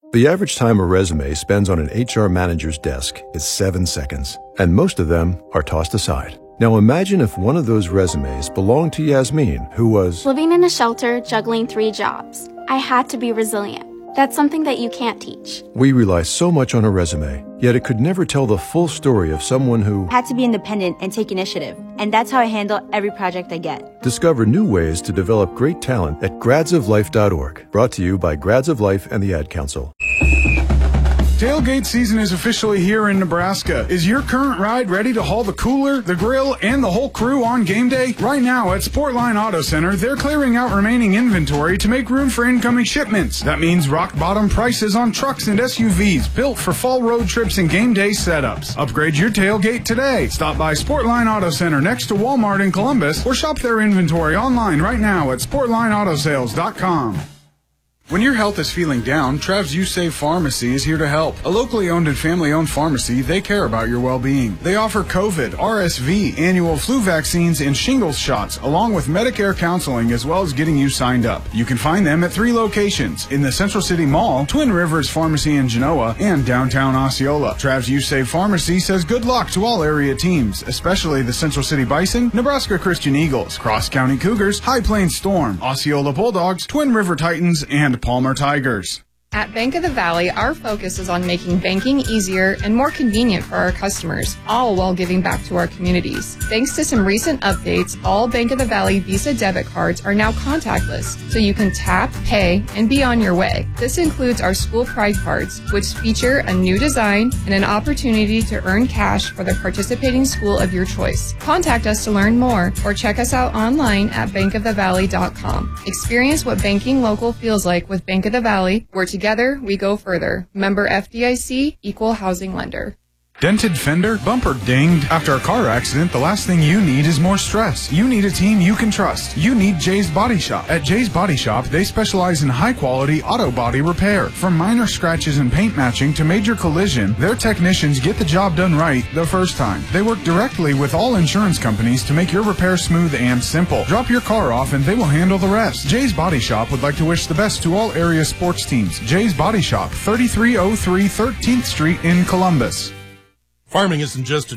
The average time a resume spends on an HR manager's desk is 7 seconds, and most of them are tossed aside. Now imagine if one of those resumes belonged to Yasmin, who was living in a shelter, juggling 3 jobs. I had to be resilient. That's something that you can't teach. We rely so much on a resume, yet it could never tell the full story of someone who had to be independent and take initiative. And that's how I handle every project I get. Discover new ways to develop great talent at gradsoflife.org. Brought to you by Grads of Life and the Ad Council. Tailgate season is officially here in Nebraska. Is your current ride ready to haul the cooler, the grill, and the whole crew on game day? Right now at Sportline Auto Center, they're clearing out remaining inventory to make room for incoming shipments. That means rock-bottom prices on trucks and SUVs built for fall road trips and game day setups. Upgrade your tailgate today. Stop by Sportline Auto Center next to Walmart in Columbus or shop their inventory online right now at SportlineAutosales.com. When your health is feeling down, Trav's You Save Pharmacy is here to help. A locally owned and family-owned pharmacy, they care about your well-being. They offer COVID, RSV, annual flu vaccines, and shingles shots, along with Medicare counseling, as well as getting you signed up. You can find them at 3 locations, in the Central City Mall, Twin Rivers Pharmacy in Genoa, and downtown Osceola. Trav's You Save Pharmacy says good luck to all area teams, especially the Central City Bison, Nebraska Christian Eagles, Cross County Cougars, High Plains Storm, Osceola Bulldogs, Twin River Titans, and Palmer Tigers. At Bank of the Valley, our focus is on making banking easier and more convenient for our customers, all while giving back to our communities. Thanks to some recent updates, all Bank of the Valley Visa debit cards are now contactless, so you can tap, pay, and be on your way. This includes our School Pride cards, which feature a new design and an opportunity to earn cash for the participating school of your choice. Contact us to learn more or check us out online at bankofthevalley.com. Experience what banking local feels like with Bank of the Valley, where together, we go further. Member FDIC, Equal Housing Lender. Dented fender, bumper dinged. After a car accident, the last thing you need is more stress. You need a team you can trust. You need Jay's Body Shop. At Jay's Body Shop, they specialize in high-quality auto body repair. From minor scratches and paint matching to major collision, their technicians get the job done right the first time. They work directly with all insurance companies to make your repair smooth and simple. Drop your car off and they will handle the rest. Jay's Body Shop would like to wish the best to all area sports teams. Jay's Body Shop, 3303 13th Street in Columbus. Farming isn't just a